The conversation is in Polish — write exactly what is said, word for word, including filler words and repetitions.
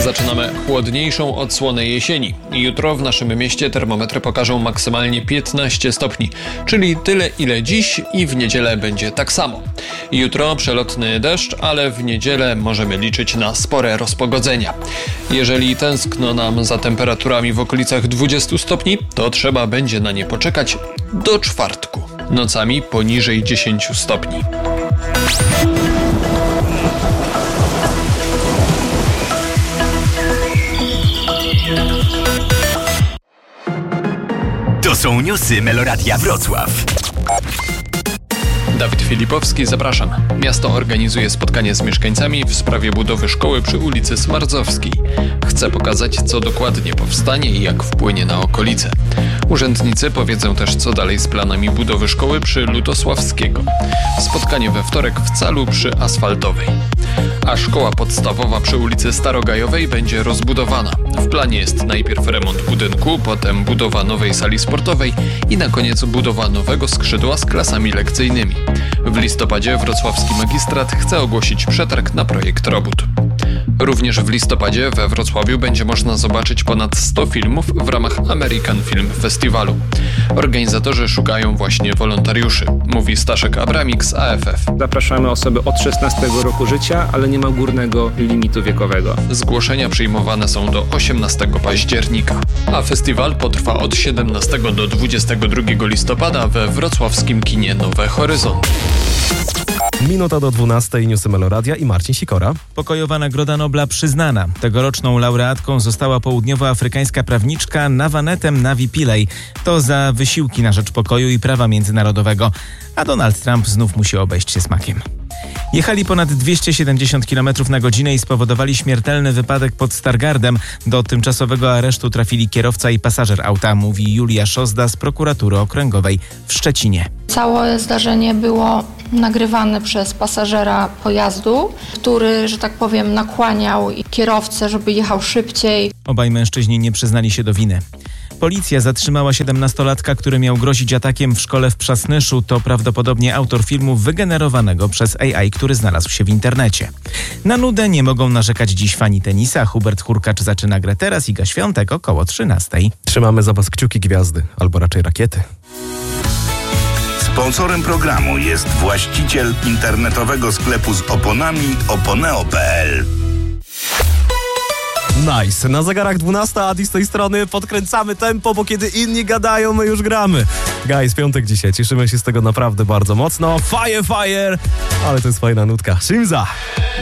Zaczynamy chłodniejszą odsłonę jesieni. Jutro w naszym mieście termometry pokażą maksymalnie piętnaście stopni, czyli tyle ile dziś, i w niedzielę będzie tak samo. Jutro przelotny deszcz, ale w niedzielę możemy liczyć na spore rozpogodzenia. Jeżeli tęskno nam za temperaturami w okolicach dwudziestu stopni, to trzeba będzie na nie poczekać do czwartku. Nocami poniżej dziesięciu stopni. To są newsy Meloradia Wrocław. Dawid Filipowski, zapraszam. Miasto organizuje spotkanie z mieszkańcami w sprawie budowy szkoły przy ulicy Smarzowskiej. Chce pokazać, co dokładnie powstanie i jak wpłynie na okolice. Urzędnicy powiedzą też, co dalej z planami budowy szkoły przy Lutosławskiego. Spotkanie we wtorek w Calu przy Asfaltowej. A szkoła podstawowa przy ulicy Starogajowej będzie rozbudowana. W planie jest najpierw remont budynku, potem budowa nowej sali sportowej i na koniec budowa nowego skrzydła z klasami lekcyjnymi. W listopadzie wrocławski magistrat chce ogłosić przetarg na projekt robót. Również w listopadzie we Wrocławiu będzie można zobaczyć ponad sto filmów w ramach American Film Festiwalu. Organizatorzy szukają właśnie wolontariuszy, mówi Staszek Abramik z A F F. Zapraszamy osoby od szesnastego roku życia, ale nie ma górnego limitu wiekowego. Zgłoszenia przyjmowane są do osiemnastego października, a festiwal potrwa od siedemnastego do dwudziestego drugiego listopada we wrocławskim kinie Nowe Horyzonty. Minuta do dwunastej, newsy Meloradia i Marcin Sikora. Pokojowa Nagroda Nobla przyznana. Tegoroczną laureatką została południowoafrykańska prawniczka Nawanetem Navi Pillay. To za wysiłki na rzecz pokoju i prawa międzynarodowego. A Donald Trump znów musi obejść się smakiem. Jechali ponad dwieście siedemdziesiąt kilometrów na godzinę i spowodowali śmiertelny wypadek pod Stargardem. Do tymczasowego aresztu trafili kierowca i pasażer auta, mówi Julia Szozda z prokuratury okręgowej w Szczecinie. Całe zdarzenie było nagrywane przez pasażera pojazdu, który, że tak powiem, nakłaniał kierowcę, żeby jechał szybciej. Obaj mężczyźni nie przyznali się do winy. Policja zatrzymała siedemnastolatka, który miał grozić atakiem w szkole w Przasnyszu. To prawdopodobnie autor filmu wygenerowanego przez A I, który znalazł się w internecie. Na nudę nie mogą narzekać dziś fani tenisa. Hubert Hurkacz zaczyna grę teraz, Iga Świątek około trzynastej. Trzymamy za was kciuki gwiazdy, albo raczej rakiety. Sponsorem programu jest właściciel internetowego sklepu z oponami oponeo kropka p l. Nice. Na zegarach dwunasta, Adi z tej strony. Podkręcamy tempo, bo kiedy inni gadają, my już gramy. Guys, piątek dzisiaj. Cieszymy się z tego naprawdę bardzo mocno. Fire, fire! Ale to jest fajna nutka. Shimza!